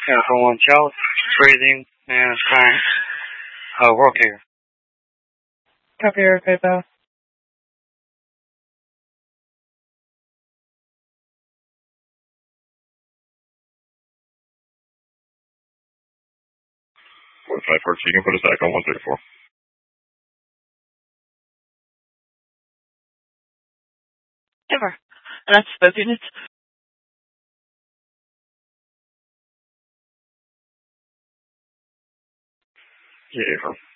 Yeah, for one child, breathing, and time. Work here. Copy your PayPal. What 5 you can put us back on 134. Ever. And that's both units. Yeah,